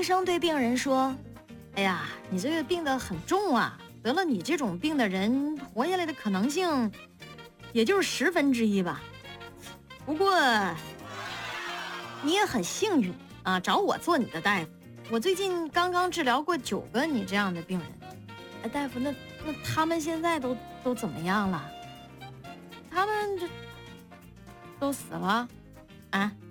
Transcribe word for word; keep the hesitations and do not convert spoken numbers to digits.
医生对病人说：“哎呀，你这个病得很重啊，得了你这种病的人活下来的可能性也就是十分之一吧。不过你也很幸运啊，找我做你的大夫。我最近刚刚治疗过九个你这样的病人。哎，大夫，那那他们现在都都怎么样了？他们这都死了啊？